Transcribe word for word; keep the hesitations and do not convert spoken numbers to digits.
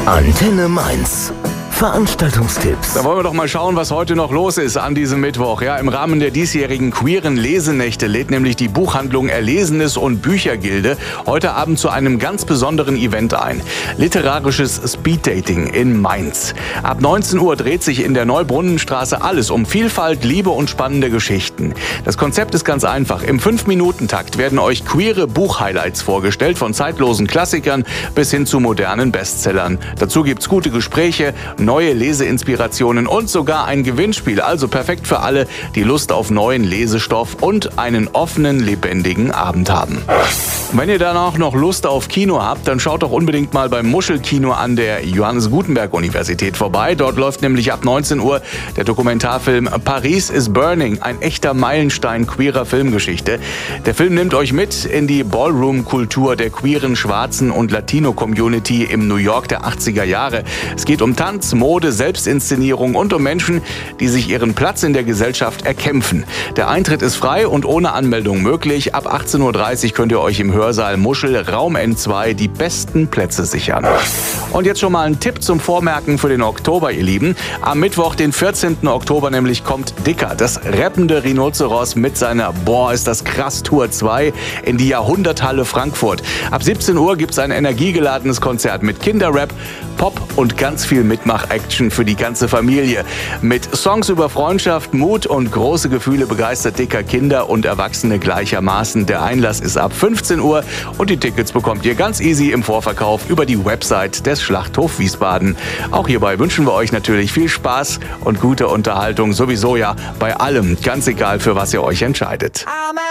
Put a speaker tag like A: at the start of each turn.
A: Antenne Mainz. Veranstaltungstipps.
B: Da wollen wir doch mal schauen, was heute noch los ist an diesem Mittwoch. Ja, im Rahmen der diesjährigen queeren Lesenächte lädt nämlich die Buchhandlung Erlesenes und Büchergilde heute Abend zu einem ganz besonderen Event ein. Literarisches Speeddating in Mainz. Ab neunzehn Uhr dreht sich in der Neubrunnenstraße alles um Vielfalt, Liebe und spannende Geschichten. Das Konzept ist ganz einfach. Im fünf Minuten Takt werden euch queere Buchhighlights vorgestellt, von zeitlosen Klassikern bis hin zu modernen Bestsellern. Dazu gibt's gute Gespräche, neue Leseinspirationen und sogar ein Gewinnspiel. Also perfekt für alle, die Lust auf neuen Lesestoff und einen offenen, lebendigen Abend haben. Und wenn ihr danach noch Lust auf Kino habt, dann schaut doch unbedingt mal beim Muschelkino an der Johannes Gutenberg Universität vorbei. Dort läuft nämlich ab neunzehn Uhr der Dokumentarfilm Paris is Burning, ein echter Meilenstein queerer Filmgeschichte. Der Film nimmt euch mit in die Ballroom-Kultur der queeren, schwarzen und Latino-Community im New York der achtziger Jahre. Es geht um Tanz, Mode, Selbstinszenierung und um Menschen, die sich ihren Platz in der Gesellschaft erkämpfen. Der Eintritt ist frei und ohne Anmeldung möglich. Ab achtzehn Uhr dreißig könnt ihr euch im Hörsaal Muschel Raum N zwei die besten Plätze sichern. Und jetzt schon mal ein Tipp zum Vormerken für den Oktober, ihr Lieben. Am Mittwoch, den vierzehnten Oktober nämlich, kommt Dicker, das rappende Rhinoceros mit seiner Boah, ist das krass Tour zwei in die Jahrhunderthalle Frankfurt. Ab siebzehn Uhr gibt es ein energiegeladenes Konzert mit Kinderrap, Pop und ganz viel Mitmach-Action für die ganze Familie. Mit Songs über Freundschaft, Mut und große Gefühle begeistert Dicker Kinder und Erwachsene gleichermaßen. Der Einlass ist ab fünfzehn Uhr und die Tickets bekommt ihr ganz easy im Vorverkauf über die Website des Schlachthof Wiesbaden. Auch hierbei wünschen wir euch natürlich viel Spaß und gute Unterhaltung, sowieso ja bei allem, ganz egal für was ihr euch entscheidet.